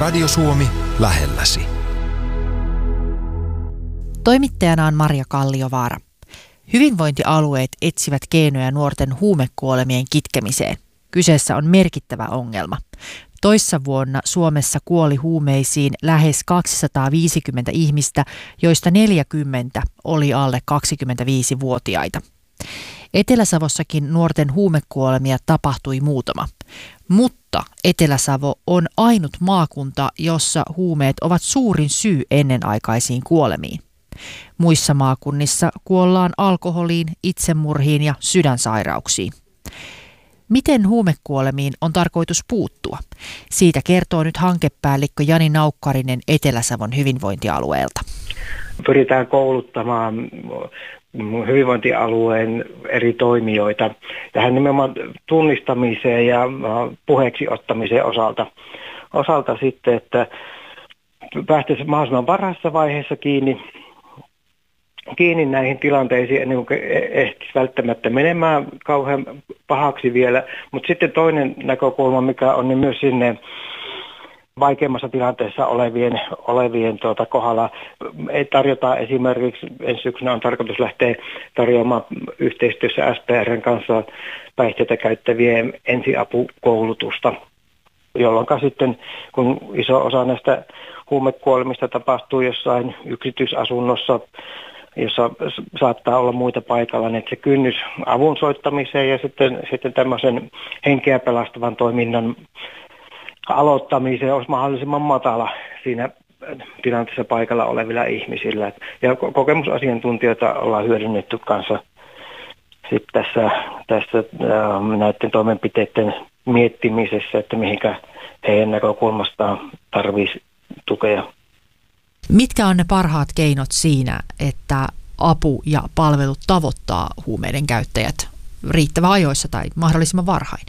Radio Suomi lähelläsi. Toimittajana on Marja Kalliovaara. Hyvinvointialueet etsivät keinoja nuorten huumekuolemien kitkemiseen. Kyseessä on merkittävä ongelma. Toissa vuonna Suomessa kuoli huumeisiin lähes 250 ihmistä, joista 40 oli alle 25-vuotiaita. Etelä-Savossakin nuorten huumekuolemia tapahtui muutama. Mutta Etelä-Savo on ainut maakunta, jossa huumeet ovat suurin syy ennenaikaisiin kuolemiin. Muissa maakunnissa kuollaan alkoholiin, itsemurhiin ja sydänsairauksiin. Miten huumekuolemiin on tarkoitus puuttua? Siitä kertoo nyt hankepäällikkö Jani Naukkarinen Etelä-Savon hyvinvointialueelta. Pyritään kouluttamaan hyvinvointialueen eri toimijoita tähän nimenomaan tunnistamiseen ja puheeksi ottamiseen osalta sitten, että päästäisiin mahdollisimman varhaisessa vaiheessa kiinni näihin tilanteisiin ennen kuin ehtisi välttämättä menemään kauhean pahaksi vielä. Mutta sitten toinen näkökulma, mikä on niin myös sinne vaikeimmassa tilanteessa olevien kohdalla. Tarjotaan esimerkiksi, ensi syksynä on tarkoitus lähteä tarjoamaan yhteistyössä SPR:n kanssa päihteitä käyttävien ensiapukoulutusta, jolloin sitten kun iso osa näistä huumekuolemista tapahtuu jossain yksityisasunnossa, jossa saattaa olla muita paikalla, niin se kynnys avun soittamiseen ja sitten tämmöisen henkeä pelastavan toiminnan aloittamiseen olisi mahdollisimman matala siinä tilanteessa paikalla olevilla ihmisillä. Ja kokemusasiantuntijoita ollaan hyödynnetty kanssa sitten tässä näiden toimenpiteiden miettimisessä, että mihinkä heidän näkökulmastaan tarvitsisi tukea. Mitkä on ne parhaat keinot siinä, että apu ja palvelut tavoittaa huumeiden käyttäjät riittävän ajoissa tai mahdollisimman varhain?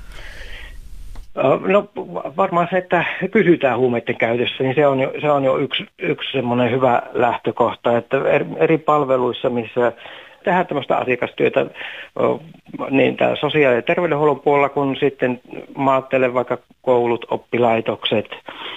No varmaan se, että kysytään huumeiden käytössä, niin se on jo yksi semmoinen hyvä lähtökohta, että eri palveluissa, missä tehdään tämmöistä asiakastyötä niin täällä sosiaali- ja terveydenhuollon puolella, kun sitten mä ajattelen vaikka koulut, oppilaitokset,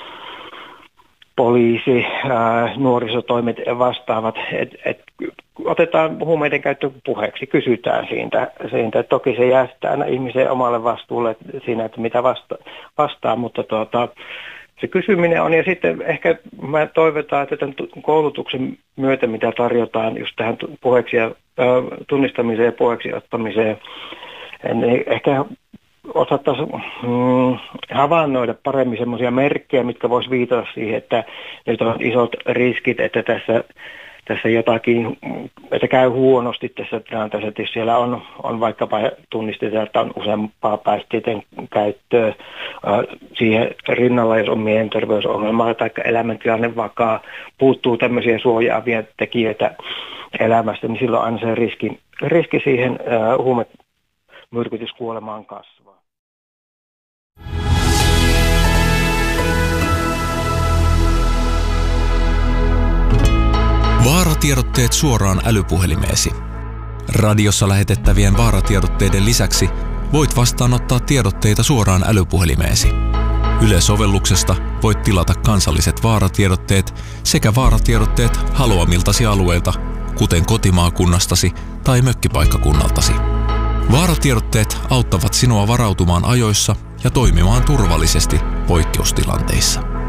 poliisi, nuorisotoimet ja vastaavat, että otetaan huumeiden käyttö puheeksi, kysytään siitä. Toki se jää aina ihmisen omalle vastuulle siinä, että mitä vastaa, mutta se kysyminen on, ja sitten ehkä mä toivotaan, että tämän koulutuksen myötä, mitä tarjotaan just tähän puheeksi ja tunnistamiseen ja puheeksi ottamiseen, niin ehkä osattaisiin havainnoida paremmin semmoisia merkkejä, mitkä vois viitata siihen, että nyt on isot riskit, että tässä jotakin, että käy huonosti tässä tilanteessa, että jos siellä on vaikkapa tunnistetaan, että on useampaa päihteiden käyttöä siihen rinnalla, jos on mielenterveysongelmaa tai elämäntilanne vakaa, puuttuu tämmöisiä suojaavia tekijöitä elämästä, niin silloin aina se riski siihen huumemyrkytyskuolemaan kasvaa. Vaaratiedotteet suoraan älypuhelimeesi. Radiossa lähetettävien vaaratiedotteiden lisäksi voit vastaanottaa tiedotteita suoraan älypuhelimeesi. Yle-sovelluksesta voit tilata kansalliset vaaratiedotteet sekä vaaratiedotteet haluamiltasi alueilta, kuten kotimaakunnastasi tai mökkipaikkakunnaltasi. Vaaratiedotteet auttavat sinua varautumaan ajoissa ja toimimaan turvallisesti poikkeustilanteissa.